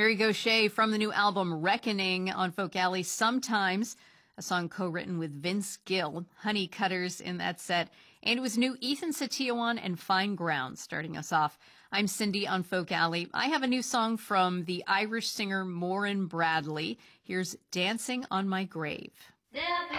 Mary Gauthier from the new album Reckoning on Folk Alley. Sometimes, a song co-written with Vince Gill. Honey Cutters in that set. And it was new Ethan Satirwan and Fine Ground starting us off. I'm Cindy on Folk Alley. I have a new song from the Irish singer Maureen Bradley. Here's Dancing on My Grave. There'll be